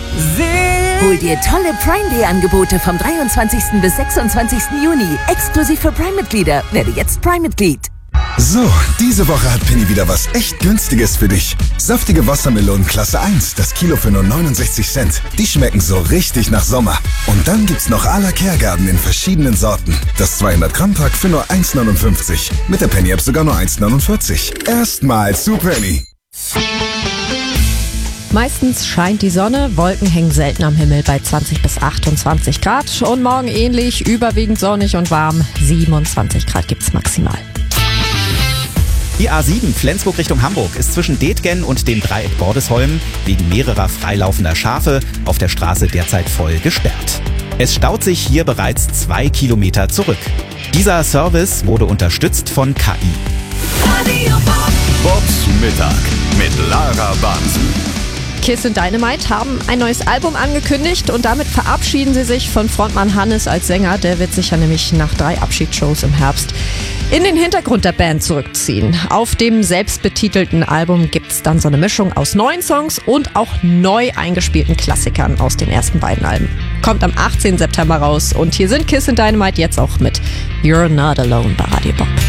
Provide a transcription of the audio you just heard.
Hol dir tolle Prime Day Angebote vom 23. bis 26. Juni. Exklusiv für Prime-Mitglieder. Werde jetzt Prime-Mitglied. So, diese Woche hat Penny wieder was echt Günstiges für dich. Saftige Wassermelonen Klasse 1, das Kilo für nur 69 Cent. Die schmecken so richtig nach Sommer. Und dann gibt's noch à la Kergarten in verschiedenen Sorten. Das 200 Gramm Pack für nur 1,59. Mit der Penny App sogar nur 1,49. Erstmal zu Penny. Meistens scheint die Sonne, Wolken hängen selten am Himmel bei 20 bis 28 Grad. Und morgen ähnlich, überwiegend sonnig und warm, 27 Grad gibt's maximal. Die A7 Flensburg Richtung Hamburg ist zwischen Detgen und dem Dreieck Bordesholm wegen mehrerer freilaufender Schafe auf der Straße derzeit voll gesperrt. Es staut sich hier bereits 2 Kilometer zurück. Dieser Service wurde unterstützt von KI. Bobs Mittag mit Lara Bansen. Kiss and Dynamite haben ein neues Album angekündigt und damit verabschieden sie sich von Frontmann Hannes als Sänger. Der wird sich ja nämlich nach 3 Abschiedsshows im Herbst in den Hintergrund der Band zurückziehen. Auf dem selbstbetitelten Album gibt's dann so eine Mischung aus neuen Songs und auch neu eingespielten Klassikern aus den ersten beiden Alben. Kommt am 18. September raus und hier sind Kiss and Dynamite jetzt auch mit You're Not Alone bei Radio Bob.